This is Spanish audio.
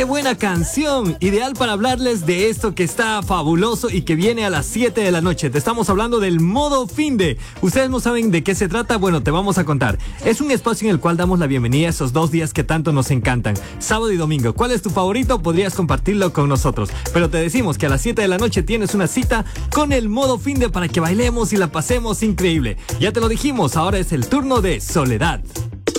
Qué buena canción, ideal para hablarles de esto que está fabuloso y que viene a las 7 de la noche. Te estamos hablando del modo finde. Ustedes no saben de qué se trata, bueno, te vamos a contar. Es un espacio en el cual damos la bienvenida a esos 2 días que tanto nos encantan, sábado y domingo. ¿Cuál es tu favorito? Podrías compartirlo con nosotros. Pero te decimos que a las 7 de la noche tienes una cita con el modo finde para que bailemos y la pasemos increíble. Ya te lo dijimos, ahora es el turno de Soledad.